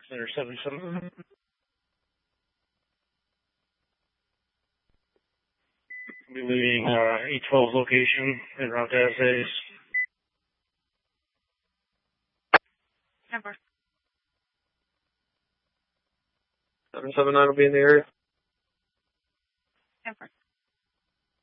Center 77. Be leaving 812's location en route to essays. Number 779 will be in the area.